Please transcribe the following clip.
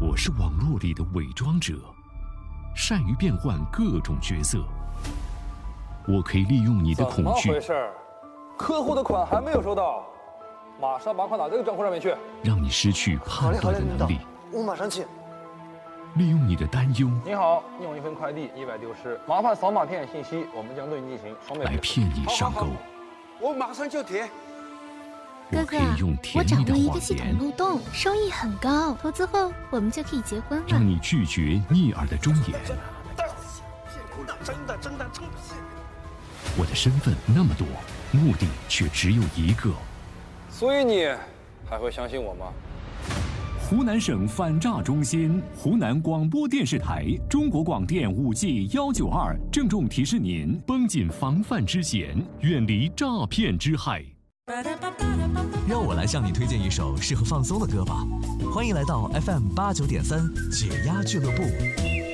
我是网络里的伪装者，善于变换各种角色。我可以利用你的恐惧。 怎么回事？客户的款还没有收到，马上把款打这个账户上面去， 让你失去判断的能力。 我马上去。 利用你的担忧。 您好，你有一份快递意外丢失，麻烦扫码填写信息，我们将对你进行双倍来骗你上钩。 我马上就填。 我可以用甜蜜的我掌握一个谎系统言， 漏洞，收益很高，投资后我们就可以结婚了。 让你拒绝逆耳的忠言。 真的。 我的身份那么多，目的却只有一个。 所以你还会相信我吗？ 湖南省反诈中心、湖南广播电视台、中国广电5G192郑重提示您： 绷紧防范之弦，远离诈骗之害。 让我来向你推荐一首适合放松的歌吧。欢迎来到 FM 89.3解压俱乐部。